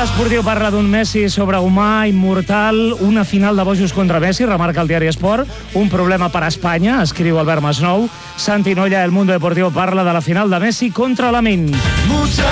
Esportiu parla d'un Messi sobrehumà, immortal, una final de bojos contra Messi, remarca el diari Esport, un problema per a Espanya, escriu Albert Masnou. Santi Nolla, El Mundo Deportivo, parla de la final de Messi contra Lamine.